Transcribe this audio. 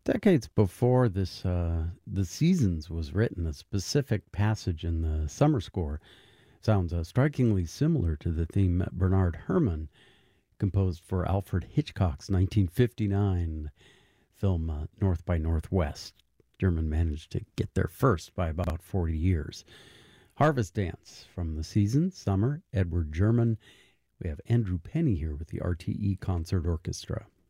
Decades before The Seasons was written, a specific passage in the summer score sounds strikingly similar to the theme Bernard Herrmann composed for Alfred Hitchcock's 1959 film North by Northwest. German managed to get there first by about 40 years. Harvest Dance from The Seasons, Summer, Edward German. We have Andrew Penny here with the RTE Concert Orchestra.